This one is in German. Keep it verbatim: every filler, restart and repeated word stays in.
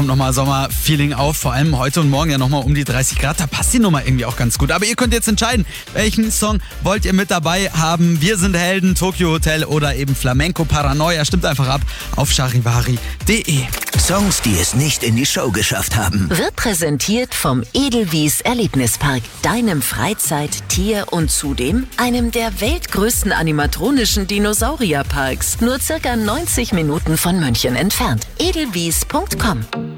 kommt nochmal Sommerfeeling auf. Vor allem heute und morgen ja nochmal um die dreißig Grad. Da passt die Nummer irgendwie auch ganz gut. Aber ihr könnt jetzt entscheiden, welchen Song wollt ihr mit dabei haben. Wir sind Helden, Tokyo Hotel oder eben Flamenco Paranoia. Stimmt einfach ab auf charivari punkt de. Songs, die es nicht in die Show geschafft haben. Wird präsentiert vom Edelwies Erlebnispark, deinem Freizeit-, Tier- und zudem einem der weltgrößten animatronischen Dinosaurierparks. Nur circa neunzig Minuten von München entfernt. edelwies punkt com